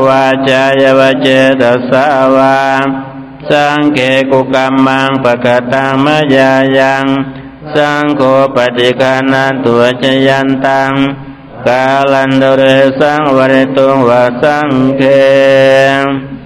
วาจายวเจตสาวาสังเกกุกัมมังปะกตังมะยายังสังโฆปฏิฆานันตุชยันตังกาลันโดเรสังวริตุงวะสังเข